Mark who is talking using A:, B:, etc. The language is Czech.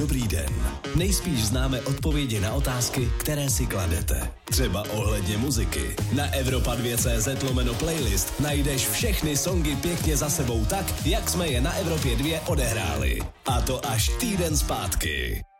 A: dobrý den. Nejspíš známe odpovědi na otázky, které si kladete. Třeba ohledně muziky. Na Evropa2.cz/playlist najdeš všechny songy pěkně za sebou tak, jak jsme je na Evropě 2 odehráli. A to až týden zpátky.